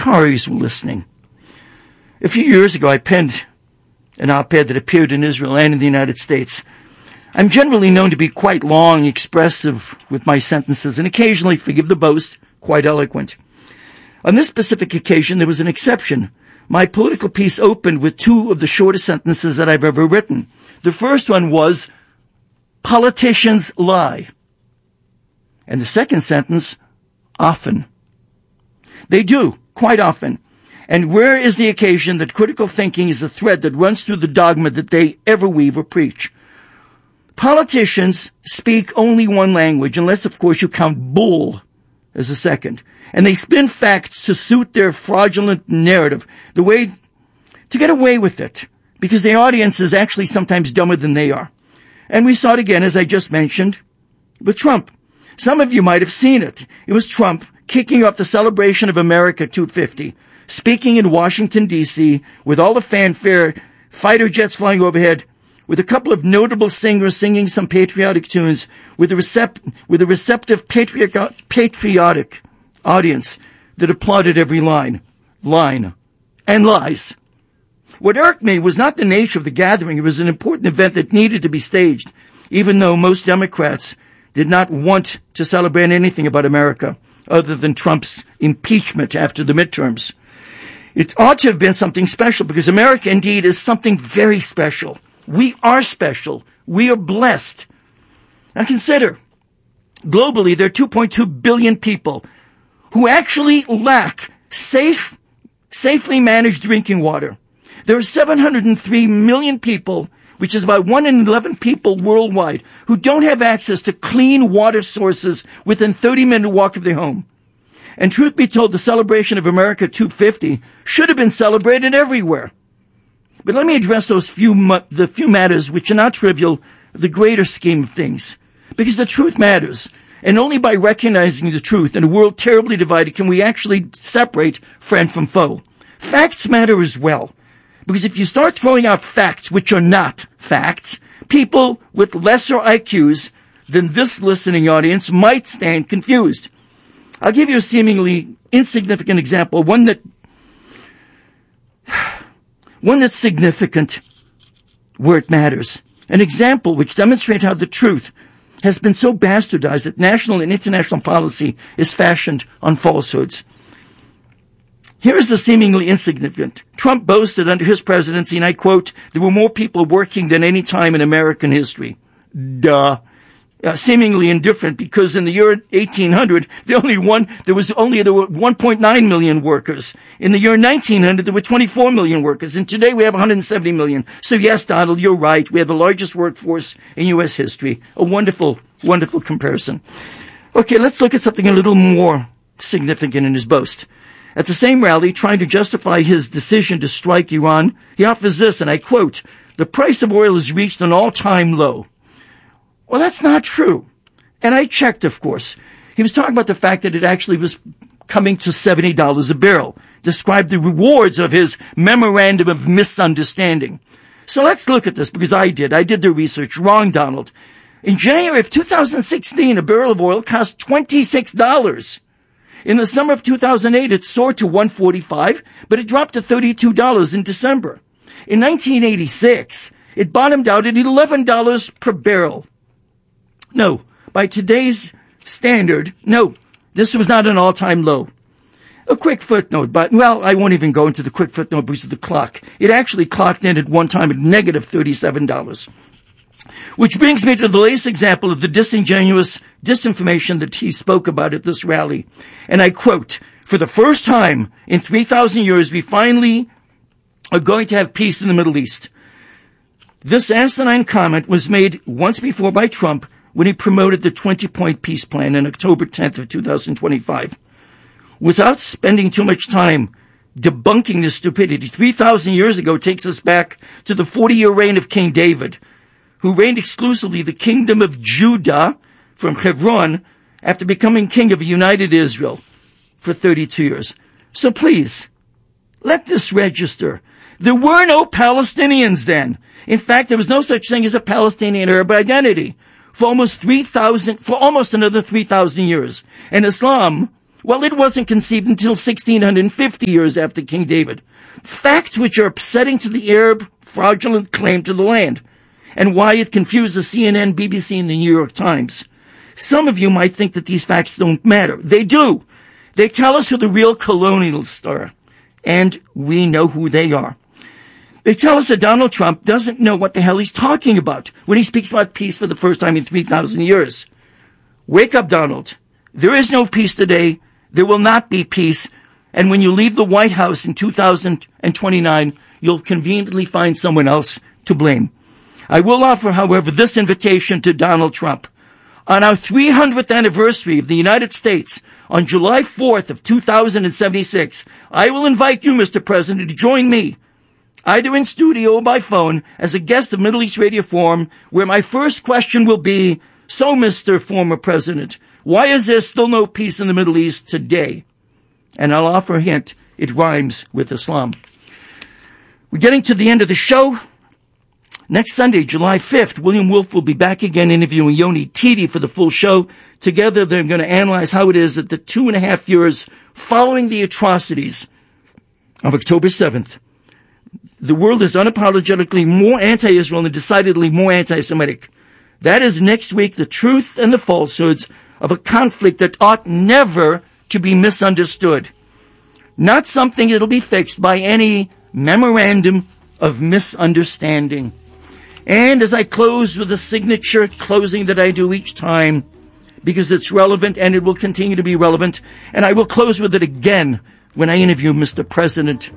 Qataris were listening. A few years ago, I penned an op-ed that appeared in Israel and in the United States. I'm generally known to be quite long, expressive with my sentences, and occasionally, forgive the boast, quite eloquent. On this specific occasion, there was an exception. My political piece opened with two of the shortest sentences that I've ever written. The first one was, politicians lie. And the second sentence, often. They do, quite often. And where is the occasion that critical thinking is a thread that runs through the dogma that they ever weave or preach? Politicians speak only one language, unless, of course, you count bull as a second. And they spin facts to suit their fraudulent narrative, the way to get away with it, because their audience is actually sometimes dumber than they are. And we saw it again, as I just mentioned, with Trump. Some of you might have seen it. It was Trump kicking off the celebration of America 250, speaking in Washington, D.C., with all the fanfare, fighter jets flying overhead, with a couple of notable singers singing some patriotic tunes, with a receptive patriotic audience that applauded every line, and lies. What irked me was not the nature of the gathering. It was an important event that needed to be staged, even though most Democrats did not want to celebrate anything about America other than Trump's impeachment after the midterms. It ought to have been something special, because America indeed is something very special. We are special. We are blessed. Now consider, globally, there are 2.2 billion people who actually lack safely managed drinking water. There are 703 million people, which is about 1 in 11 people worldwide, who don't have access to clean water sources within 30-minute walk of their home. And truth be told, the celebration of America 250 should have been celebrated everywhere. But let me address the few matters which are not trivial of the greater scheme of things. Because the truth matters. And only by recognizing the truth in a world terribly divided can we actually separate friend from foe. Facts matter as well. Because if you start throwing out facts which are not facts, people with lesser IQs than this listening audience might stand confused. I'll give you a seemingly insignificant example, one that's significant where it matters. An example which demonstrates how the truth has been so bastardized that national and international policy is fashioned on falsehoods. Here is the seemingly insignificant. Trump boasted under his presidency, and I quote, there were more people working than any time in American history. Duh. Seemingly indifferent, because in the year 1800, there were 1.9 million workers. In the year 1900, there were 24 million workers. And today we have 170 million. So yes, Donald, you're right. We have the largest workforce in U.S. history. A wonderful, wonderful comparison. Okay, let's look at something a little more significant in his boast. At the same rally, trying to justify his decision to strike Iran, he offers this, and I quote, the price of oil has reached an all-time low. Well, that's not true. And I checked, of course. He was talking about the fact that it actually was coming to $70 a barrel, described the rewards of his memorandum of misunderstanding. So let's look at this, because I did the research. Wrong, Donald. In January of 2016, a barrel of oil cost $26. In the summer of 2008, it soared to $145, but it dropped to $32 in December. In 1986, it bottomed out at $11 per barrel. No, by today's standard, no, this was not an all-time low. A quick footnote, but, well, I won't even go into the quick footnote because of the clock. It actually clocked in at one time at negative $37. Which brings me to the latest example of the disingenuous disinformation that he spoke about at this rally. And I quote, for the first time in 3,000 years, we finally are going to have peace in the Middle East. This asinine comment was made once before by Trump when he promoted the 20-point peace plan on October 10th of 2025. Without spending too much time debunking this stupidity, 3,000 years ago takes us back to the 40-year reign of King David, who reigned exclusively the kingdom of Judah from Hebron after becoming king of a united Israel for 32 years. So please, let this register. There were no Palestinians then. In fact, there was no such thing as a Palestinian Arab identity for almost another 3,000 years. And Islam Well, it wasn't conceived until 1650 years after King David. Facts which are upsetting to the Arab fraudulent claim to the land, and why it confuses CNN, BBC, and the New York Times. Some of you might think that these facts don't matter. They do. They tell us who the real colonialists are, and we know who they are. They tell us that Donald Trump doesn't know what the hell he's talking about when he speaks about peace for the first time in 3,000 years. Wake up, Donald. There is no peace today. There will not be peace. And when you leave the White House in 2029, you'll conveniently find someone else to blame. I will offer, however, this invitation to Donald Trump. On our 300th anniversary of the United States, on July 4th of 2076, I will invite you, Mr. President, to join me, either in studio or by phone, as a guest of Middle East Radio Forum, where my first question will be, so, Mr. Former President, why is there still no peace in the Middle East today? And I'll offer a hint, it rhymes with Islam. We're getting to the end of the show. Next Sunday, July 5th, William Wolf will be back again interviewing Yoni Titi for the full show. Together, they're going to analyze how it is that the 2.5 years following the atrocities of October 7th, the world is unapologetically more anti-Israel and decidedly more anti-Semitic. That is next week, the truth and the falsehoods of a conflict that ought never to be misunderstood. Not something that'll be fixed by any memorandum of misunderstanding. And as I close with a signature closing that I do each time, because it's relevant and it will continue to be relevant, and I will close with it again when I interview Mr. President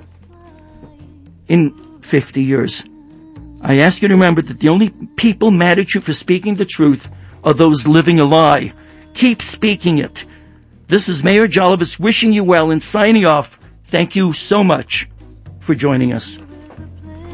in 50 years. I ask you to remember that the only people mad at you for speaking the truth are those living a lie. Keep speaking it. This is Mayor Jolovitz wishing you well and signing off. Thank you so much for joining us.